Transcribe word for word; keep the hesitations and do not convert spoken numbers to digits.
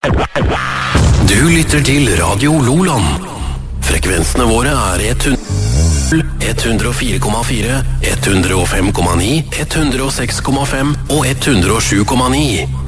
Du lytter til Radio Loland. Frekvensene våre er ett hundre og fire komma fire, ett hundre og fem komma ni, ett hundre og seks komma fem og ett hundre og sju komma ni.